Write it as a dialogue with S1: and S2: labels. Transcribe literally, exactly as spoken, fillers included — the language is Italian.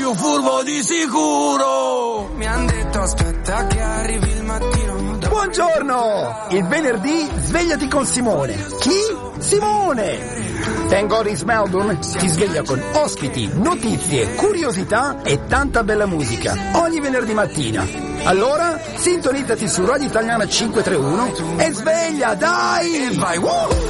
S1: più furbo di sicuro.
S2: Mi han detto aspetta che arrivi il mattino.
S3: Buongiorno! Il venerdì svegliati con Simone. Chi? Simone! Thank God It's Melbourne ti sveglia con ospiti, notizie, curiosità e tanta bella musica ogni venerdì mattina. Allora, sintonizzati su Radio Italiana cinque tre uno e sveglia, dai!
S1: E vai, woo!